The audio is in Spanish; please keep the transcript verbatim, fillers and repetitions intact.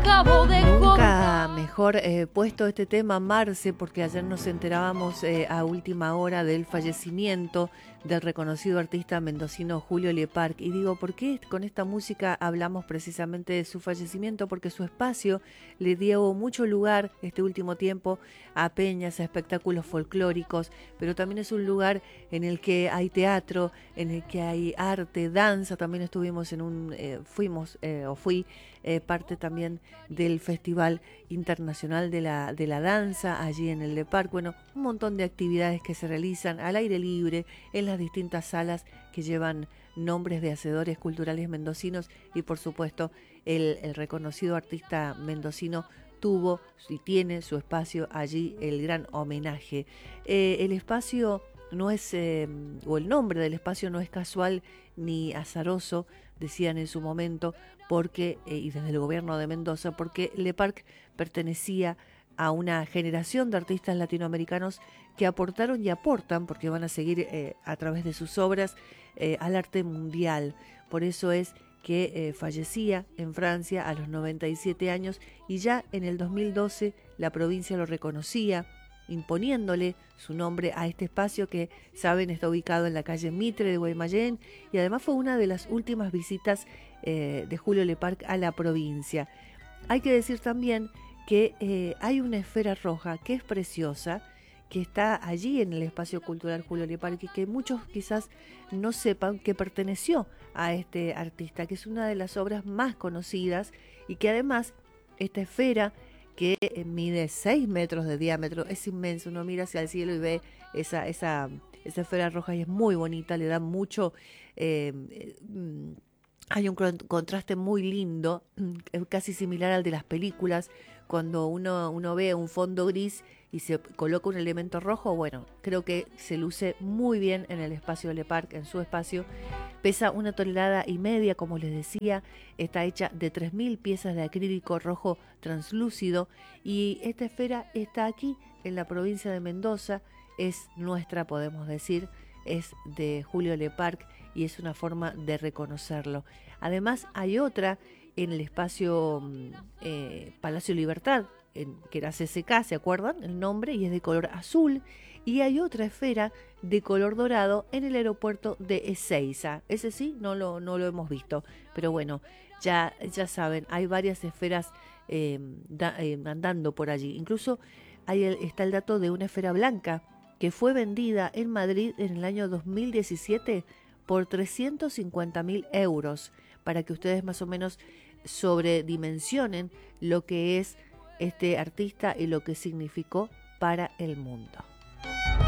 acabo de Nunca contar. mejor eh, puesto este tema, Marce, porque ayer nos enterábamos eh, a última hora del fallecimiento del reconocido artista mendocino Julio Leparc. Y digo, ¿por qué con esta música hablamos precisamente de su fallecimiento? Porque su espacio le dio mucho lugar este último tiempo a peñas, a espectáculos folclóricos, pero también es un lugar en el que hay teatro, en el que hay arte, danza. También estuvimos en un, eh, fuimos eh, o fui eh, parte también del Festival Internacional de la, de la Danza allí en el Leparc. Bueno, un montón de actividades que se realizan al aire libre en las distintas salas que llevan nombres de hacedores culturales mendocinos y por supuesto el, el reconocido artista mendocino tuvo y tiene su espacio allí, el gran homenaje. Eh, el espacio no es, eh, o el nombre del espacio no es casual ni azaroso, decían en su momento, porque, eh, y desde el gobierno de Mendoza, porque Leparc pertenecía a una generación de artistas latinoamericanos que aportaron y aportan, porque van a seguir eh, a través de sus obras, eh, al arte mundial. Por eso es que eh, fallecía en Francia a los noventa y siete años y ya en el dos mil doce la provincia lo reconocía, imponiéndole su nombre a este espacio que, saben, está ubicado en la calle Mitre de Guaymallén y además fue una de las últimas visitas eh, de Julio Leparc a la provincia. Hay que decir también que eh, hay una esfera roja que es preciosa, que está allí en el espacio cultural Julio Leparc y que muchos quizás no sepan que perteneció a este artista, que es una de las obras más conocidas y que además esta esfera que mide seis metros de diámetro, es inmenso, uno mira hacia el cielo y ve esa, esa, esa esfera roja y es muy bonita, le da mucho, eh, eh, hay un contraste muy lindo, casi similar al de las películas, cuando uno, uno ve un fondo gris y se coloca un elemento rojo. Bueno, creo que se luce muy bien en el espacio Leparc, en su espacio. Pesa una tonelada y media, como les decía, está hecha de tres mil piezas de acrílico rojo translúcido y esta esfera está aquí en la provincia de Mendoza, es nuestra, podemos decir, es de Julio Leparc y es una forma de reconocerlo. Además hay otra en el espacio eh, Palacio Libertad, en, que era C C K, ¿se acuerdan? El nombre, y es de color azul. Y hay otra esfera de color dorado en el aeropuerto de Ezeiza. Ese sí, no lo, no lo hemos visto. Pero bueno, ya, ya saben, hay varias esferas eh, da, eh, andando por allí. Incluso hay el, está el dato de una esfera blanca que fue vendida en Madrid en el año dos mil diecisiete por trescientos cincuenta mil euros, para que ustedes más o menos sobredimensionen lo que es este artista y lo que significó para el mundo.